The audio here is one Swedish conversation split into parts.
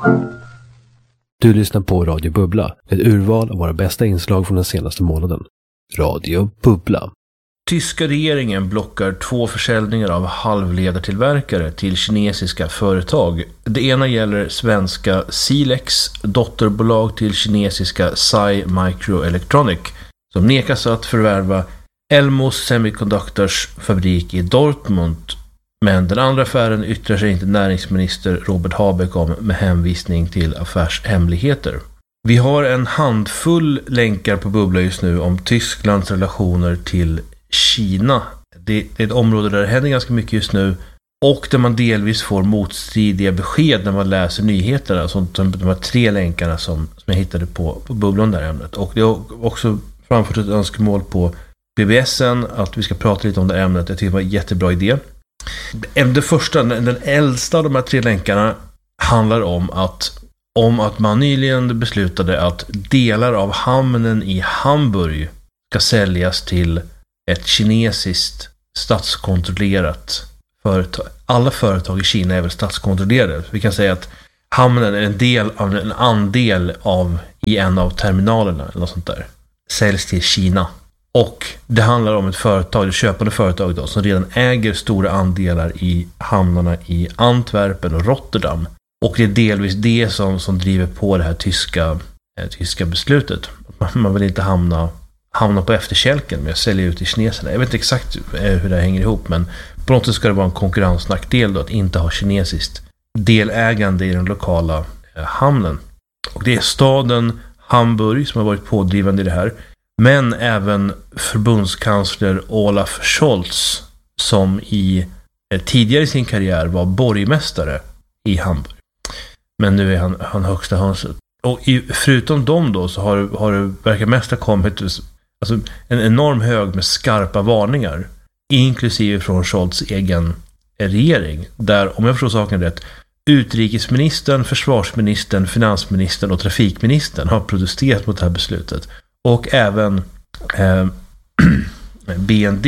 Du lyssnar på Radio Bubbla, ett urval av våra bästa inslag från den senaste månaden. Radio Bubbla. Tyska regeringen blockar 2 försäljningar av halvledartillverkare till kinesiska företag. Det ena gäller svenska Silex, dotterbolag till kinesiska Sai Microelectronic, som nekas att förvärva Elmos Semiconductors fabrik i Dortmund. Men den andra affären yttrar sig inte näringsminister Robert Habeck om med hänvisning till affärshemligheter. Vi har en handfull länkar på Bubbla just nu om Tysklands relationer till Kina. Det är ett område där det händer ganska mycket just nu och där man delvis får motstridiga besked när man läser nyheterna, som de här 3 länkarna som jag hittade på Bubblan där ämnet. Och det har också framfört ett önskemål på BBS:en att vi ska prata lite om det ämnet. Jag tycker det var en jättebra idé. Det första, den äldsta av de här 3 länkarna handlar om att man nyligen beslutade att delar av hamnen i Hamburg ska säljas till ett kinesiskt statskontrollerat företag. Alla företag i Kina är väl statskontrollerade. Vi kan säga att hamnen är en andel i en av terminalerna eller något sånt där. Säljs till Kina. Och det handlar om ett företag, ett köpande företag då, som redan äger stora andelar i hamnarna i Antwerpen och Rotterdam. Och det är delvis det som driver på det här tyska beslutet. Man vill inte hamna på efterkälken med att sälja ut till kineserna. Jag vet inte exakt hur det hänger ihop, men på något sätt ska det vara en konkurrensnackdel då att inte ha kinesiskt delägande i den lokala hamnen. Och det är staden Hamburg som har varit pådrivande i det här. Men även förbundskansler Olaf Scholz, som tidigare i sin karriär var borgmästare i Hamburg. Men nu är han högsta hönset. Och förutom dem då så har det verkar mest ha kommit en enorm hög med skarpa varningar, inklusive från Scholz egen regering. Där, om jag förstår saken rätt, utrikesministern, försvarsministern, finansministern och trafikministern har protesterat mot det här beslutet. Och även BND,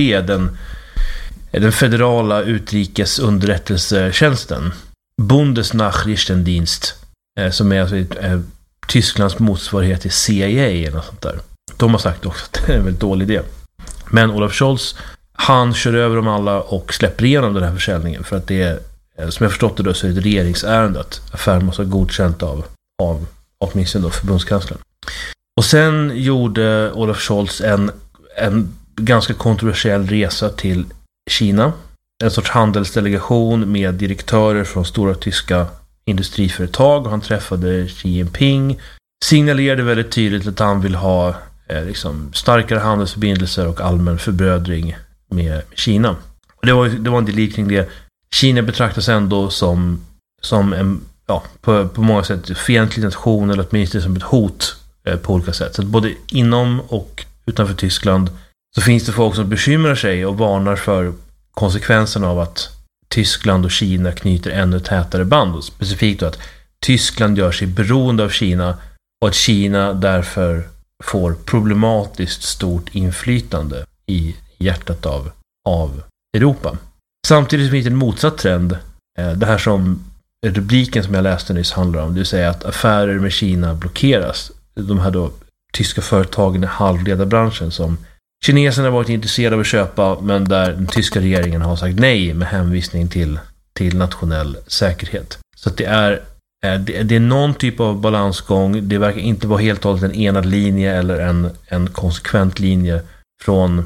den federala utrikesunderrättelsetjänsten, Bundesnachrichtendienst, som är alltså Tysklands motsvarighet till CIA eller något sånt där. De har sagt också att det är en väldigt dålig idé. Men Olaf Scholz, han kör över dem alla och släpper igenom den här försäljningen, för att det är, som jag förstått det då, så är det ett regeringsärende att affären måste ha godkänt av åtminstone då förbundskanslern. Och sen gjorde Olaf Scholz en ganska kontroversiell resa till Kina. En sorts handelsdelegation med direktörer från stora tyska industriföretag. Han träffade Xi Jinping. Signalerade väldigt tydligt att han vill ha starkare handelsförbindelser och allmän förbrödring med Kina. Och det var en del kring det. Kina betraktas ändå som en, på många sätt fientlig nation, eller åtminstone som ett hot på olika sätt. Så både inom och utanför Tyskland så finns det folk som bekymrar sig och varnar för konsekvenserna av att Tyskland och Kina knyter ännu tätare band. Och specifikt då att Tyskland gör sig beroende av Kina och att Kina därför får problematiskt stort inflytande i hjärtat av Europa. Samtidigt finns det en motsatt trend. Det här som rubriken som jag läste nyss handlar om, det vill säga att affärer med Kina blockeras. De här då tyska företagen i halvledarbranschen som kineserna har varit intresserade av att köpa, men där den tyska regeringen har sagt nej med hänvisning till nationell säkerhet. Så att det är någon typ av balansgång. Det verkar inte vara helt och hållet en enad linje eller en konsekvent linje från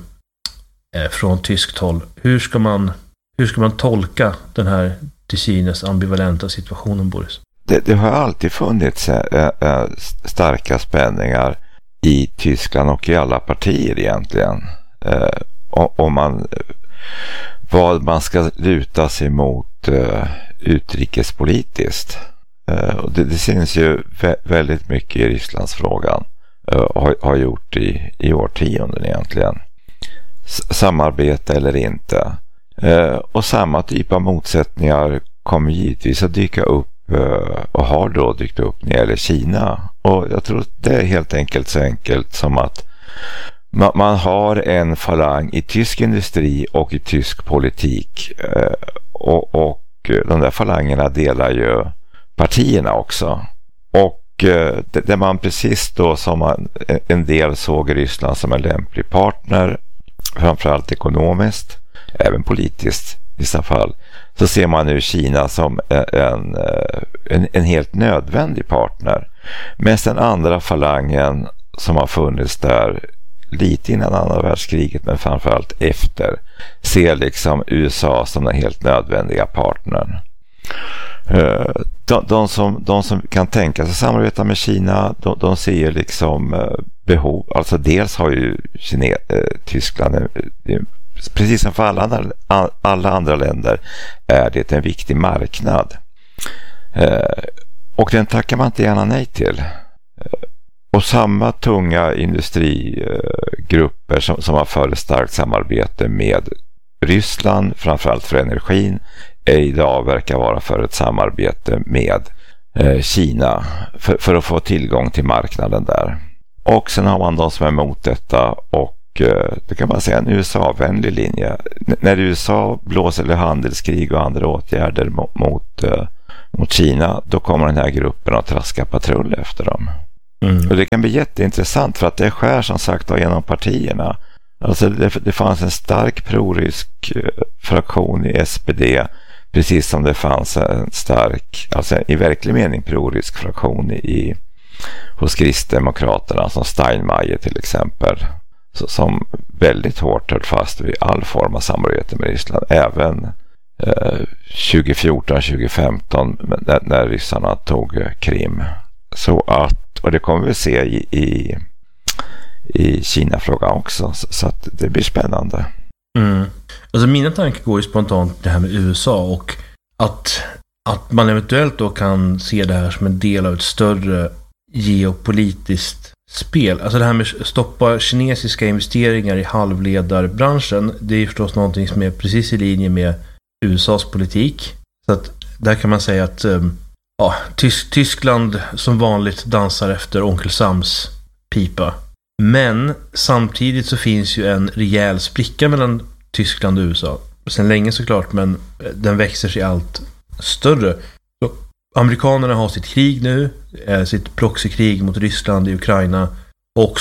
tyskt håll. Hur ska man tolka den här till synes ambivalenta situationen, Boris? Det har alltid funnits starka spänningar i Tyskland och i alla partier egentligen. Vad man ska luta sig mot utrikespolitiskt. Det syns ju väldigt mycket i Rysslandsfrågan. Har gjort i årtionden egentligen. Samarbete eller inte. Och samma typ av motsättningar kommer givetvis att dyka upp och har då dykt upp när det gäller Kina. Och jag tror att det är helt enkelt så enkelt som att man har en falang i tysk industri och i tysk politik. Och de där falangerna delar ju partierna också. Och där man precis då som en del såg Ryssland som en lämplig partner, framförallt ekonomiskt, även politiskt i vissa fall, så ser man nu Kina som en helt nödvändig partner. Men den andra falangen som har funnits där lite innan andra världskriget, men framförallt efter, ser liksom USA som den helt nödvändiga partnern. De som kan tänka sig samarbeta med Kina, de ser liksom behov. Alltså dels har ju Tyskland, precis som för alla andra länder, är det en viktig marknad. Och den tackar man inte gärna nej till. Och samma tunga industrigrupper som har för ett starkt samarbete med Ryssland, framförallt för energin, idag verkar vara för ett samarbete med Kina för att få tillgång till marknaden där. Och sen har man de som är emot detta, och det kan man säga en USA-vänlig linje. När USA blåser handelskrig och andra åtgärder mot Kina, då kommer den här gruppen att traska patrull efter dem. Och det kan bli jätteintressant, för att det skär som sagt genom partierna. Alltså det fanns en stark prorysk fraktion i SPD, precis som det fanns en stark, alltså i verklig mening prorysk fraktion hos Kristdemokraterna, som Steinmeier till exempel, som väldigt hårt höll fast vid all form av samarbete med Ryssland, även 2014-2015 när ryssarna tog Krim. Så att, och det kommer vi se i Kina-frågan också, så att det blir spännande. Alltså mina tankar går ju spontant det här med USA, och att man eventuellt då kan se det här som en del av ett större geopolitiskt spel. Alltså det här med att stoppa kinesiska investeringar i halvledarbranschen, det är förstås någonting som är precis i linje med USAs politik. Så att där kan man säga att Tyskland som vanligt dansar efter Onkel Sams pipa. Men samtidigt så finns ju en rejäl spricka mellan Tyskland och USA. Sen länge såklart, men den växer sig allt större. Så amerikanerna har sitt krig nu, sitt proxykrig mot Ryssland i Ukraina. Och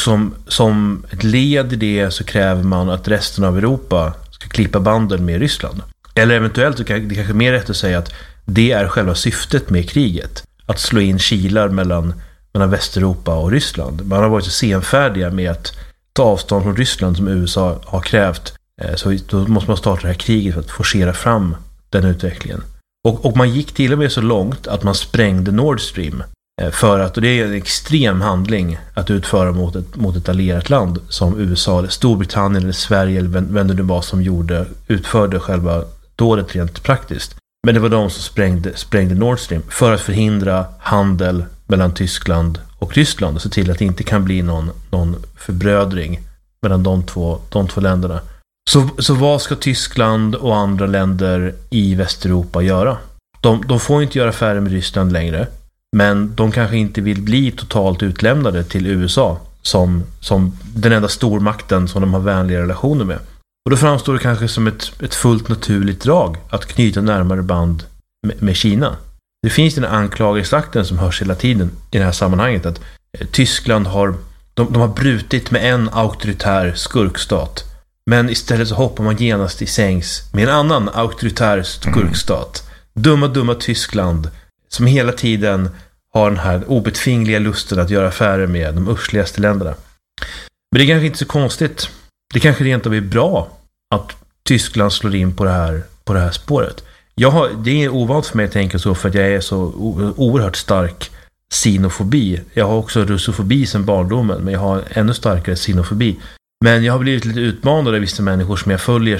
som ett led i det så kräver man att resten av Europa ska klippa banden med Ryssland. Eller eventuellt så kan det kanske mer rätt att säga att det är själva syftet med kriget. Att slå in kilar mellan Västeuropa och Ryssland. Man har varit så senfärdiga med att ta avstånd från Ryssland som USA har krävt. Så då måste man starta det här kriget för att forcera fram den utvecklingen. Och man gick till och med så långt att man sprängde Nord Stream. Och det är en extrem handling att utföra mot ett allierat land som USA, eller Storbritannien eller Sverige, eller vem det nu var som utförde själva dådet rent praktiskt. Men det var de som sprängde Nord Stream för att förhindra handel mellan Tyskland och Ryssland och se till att det inte kan bli någon förbrödring mellan de två länderna. Så vad ska Tyskland och andra länder i Västeuropa göra? De får inte göra affärer med Ryssland längre, men de kanske inte vill bli totalt utlämnade till USA som den enda stormakten som de har vänliga relationer med. Och då framstår det kanske som ett fullt naturligt drag att knyta närmare band med Kina. Det finns den anklagelseakten som hörs hela tiden i det här sammanhanget, att Tyskland har brutit med en auktoritär skurkstat, men istället så hoppar man genast i sängs med en annan auktoritär skurkstat. Dumma Tyskland, som hela tiden har den här obetvingliga lusten att göra affärer med de ursligaste länderna. Men det är kanske inte så konstigt. Det kanske rent av är bra att Tyskland slår in på det här spåret. Det är ovant för mig att tänka så, för att jag är så oerhört stark sinofobi. Jag har också russofobi sedan barndomen, men jag har ännu starkare sinofobi. Men jag har blivit lite utmanad av vissa människor som jag följer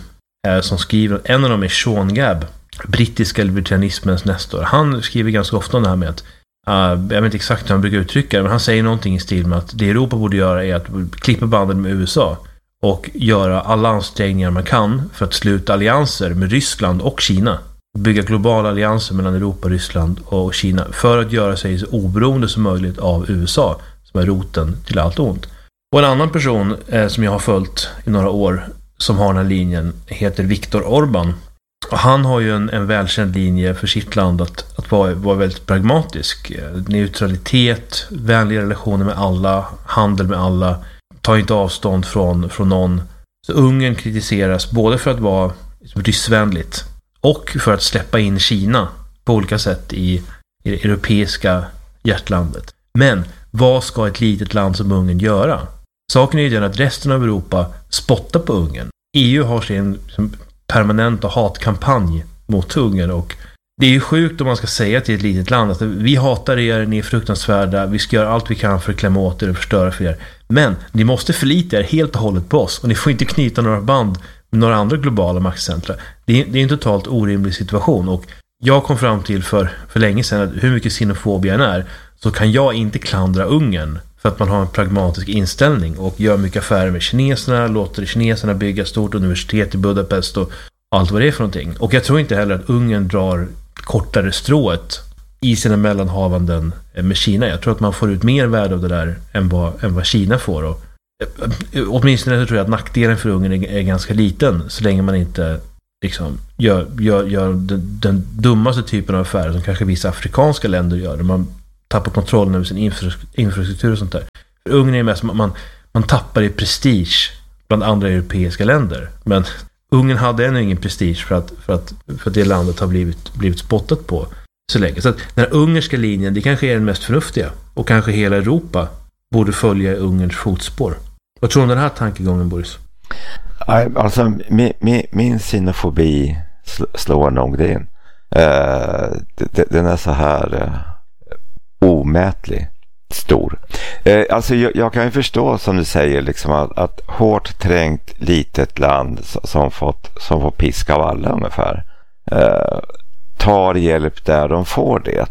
som skriver. En av dem är Sean Gabb, brittiska libertarianismens nestor. Han skriver ganska ofta om det här med att jag vet inte exakt hur han brukar uttrycka det, men han säger någonting i stil med att det Europa borde göra är att klippa banden med USA och göra alla ansträngningar man kan för att sluta allianser med Ryssland och Kina. Bygga globala allianser mellan Europa, Ryssland och Kina för att göra sig så oberoende som möjligt av USA, som är roten till allt ont. Och en annan person som jag har följt i några år som har den här linjen heter Viktor Orbán. Och han har ju en välkänd linje för sitt land att var väldigt pragmatisk. Neutralitet, vänliga relationer med alla, handel med alla, tar inte avstånd från någon. Så Ungern kritiseras både för att vara ryssvänligt och för att släppa in Kina på olika sätt i det europeiska hjärtlandet. Men vad ska ett litet land som Ungern göra? Saken är ju den att resten av Europa spottar på Ungern. EU har sin permanenta hatkampanj mot Ungern, och det är ju sjukt om man ska säga till ett litet land att vi hatar er, ni är fruktansvärda, vi ska göra allt vi kan för att klämma åt er och förstöra för er. Men ni måste förlita er helt och hållet på oss, och ni får inte knyta några band med några andra globala maktcentra. Det är en totalt orimlig situation, och jag kom fram till för länge sedan att hur mycket xenofobia är, så kan jag inte klandra Ungern för att man har en pragmatisk inställning och gör mycket affärer med kineserna, låter kineserna bygga stort universitet i Budapest och allt vad det är för någonting. Och jag tror inte heller att Ungern drar kortare strået i sina mellanhavanden med Kina. Jag tror att man får ut mer värde av det där än vad Kina får. Och åtminstone så tror jag att nackdelen för Ungern är ganska liten, så länge man inte liksom gör den dummaste typen av affärer som kanske vissa afrikanska länder gör, där man tappar kontrollen över sin infrastruktur och sånt där. För Ungern är mest man tappar i prestige bland andra europeiska länder. Men Ungern hade ännu ingen prestige för att det landet har blivit spottat på så länge. Så att den här ungerska linjen, det kanske är den mest förnuftiga, och kanske hela Europa borde följa Ungerns fotspår. Vad tror du om den här tankegången, Boris? Alltså min xenofobi slår nog det in. Den är så här omätlig stor. Alltså jag kan ju förstå, som du säger, liksom att hårt trängt litet land som får piska av alla ungefär tar hjälp där de får det.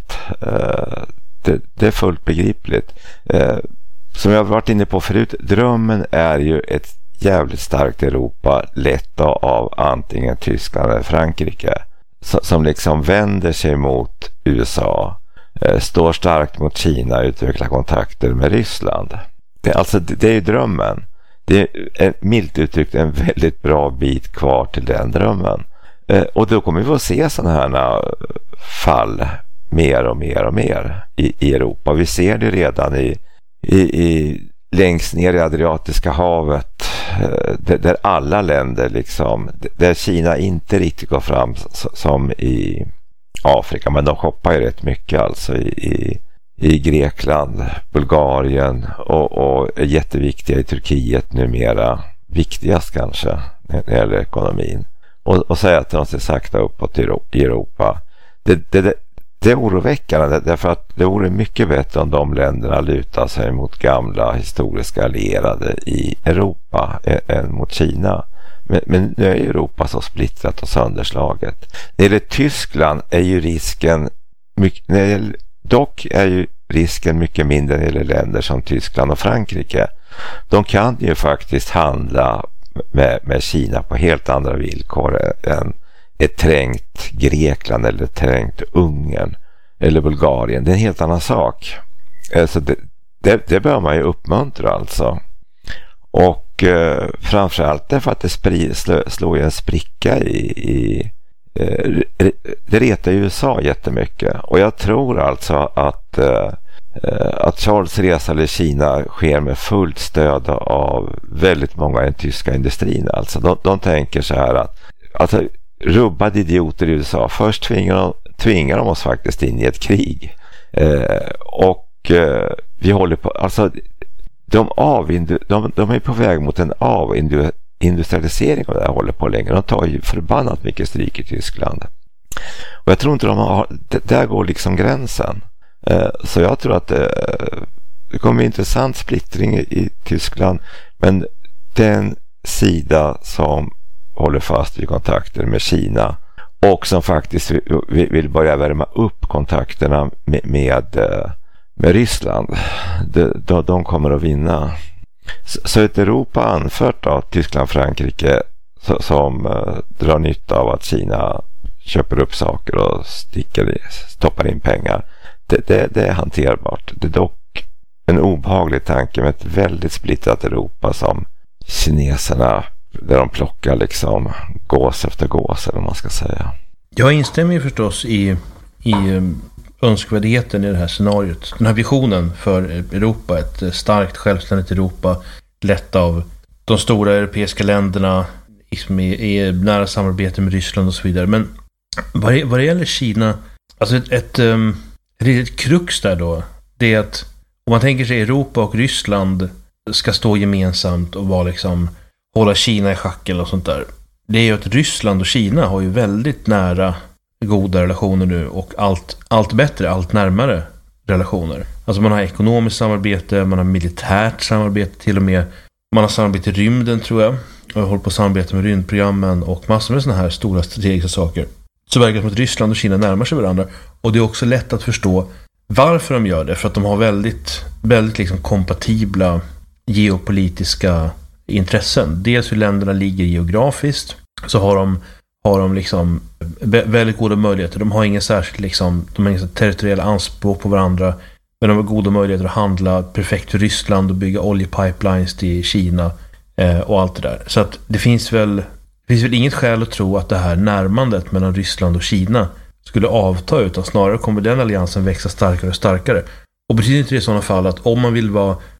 Det är fullt begripligt. Som jag har varit inne på förut, drömmen är ju ett jävligt starkt Europa, lett av antingen Tyskland eller Frankrike, som liksom vänder sig mot USA, står starkt mot Kina, utvecklar kontakter med Ryssland. Det är ju drömmen. Det är milt uttryckt en väldigt bra bit kvar till den drömmen. Och då kommer vi få se sådana här fall mer och mer och mer i Europa. Vi ser det redan i längst ner i Adriatiska havet, där alla länder liksom, där Kina inte riktigt går fram som i Afrika, men de shoppar ju rätt mycket alltså i Grekland, Bulgarien och är jätteviktiga i Turkiet numera, viktigast kanske när det gäller ekonomin, och säga att de ser sakta uppåt i Europa. Det är oroväckande, därför att det vore mycket bättre om de länderna lutar sig mot gamla historiska allierade i Europa än mot Kina. Men nu är Europa så splittrat och sönderslaget. När det gäller Tyskland är ju risken dock är ju risken mycket mindre när det gäller länder som Tyskland och Frankrike. De kan ju faktiskt handla med Kina på helt andra villkor än ett trängt Grekland eller ett trängt Ungern eller Bulgarien. Det är en helt annan sak. Så det bör man ju uppmuntra alltså. Och framförallt därför att det slår en spricka det retar USA jättemycket. Och jag tror alltså att Charles resa till Kina sker med fullt stöd av väldigt många i den tyska industrin. Alltså de tänker så här att rubbade idioter i USA, först tvingar de oss faktiskt in i ett krig. Vi håller på, alltså de är på väg mot en avindustrialisering av det här håller på länge. De tar ju förbannat mycket stryk i Tyskland. Och jag tror inte där går liksom gränsen. Så jag tror att det kommer intressant splittring i Tyskland, men den sida som håller fast vid kontakter med Kina och som faktiskt vill börja värma upp kontakterna med Ryssland, de kommer att vinna. Så ett Europa anfört av Tyskland och Frankrike som drar nytta av att Kina köper upp saker och stoppar in pengar, det är hanterbart. Det är dock en obehaglig tanke med ett väldigt splittrat Europa som kineserna, där de plockar liksom gås efter gås, eller vad man ska säga. Jag instämmer ju förstås i önskvärdheten i det här scenariot. Den här visionen för Europa, ett starkt självständigt Europa, lett av de stora europeiska länderna i nära samarbete med Ryssland och så vidare. Men vad det gäller Kina, alltså ett krux där då, det är att om man tänker sig Europa och Ryssland ska stå gemensamt och vara liksom, hålla Kina i schack eller sånt där. Det är ju att Ryssland och Kina har ju väldigt nära goda relationer nu och allt bättre, allt närmare relationer. Alltså man har ekonomiskt samarbete, man har militärt samarbete till och med. Man har samarbete i rymden tror jag. Och håller på att samarbeta med rymdprogrammen och massor med sådana här stora strategiska saker. Så verkar det som att Ryssland och Kina närmar sig varandra. Och det är också lätt att förstå varför de gör det. För att de har väldigt, väldigt liksom kompatibla geopolitiska intressen. Dels hur länderna ligger geografiskt så har de liksom väldigt goda möjligheter. De har ingen särskilt liksom, de har inga territoriella anspråk på varandra. Men de har goda möjligheter att handla perfekt för Ryssland och bygga oljepipelines till Kina och allt det där. Så att det finns väl inget skäl att tro att det här närmandet mellan Ryssland och Kina skulle avta, utan snarare kommer den alliansen växa starkare och starkare. Och betyder inte det i sådana fall att om man vill vara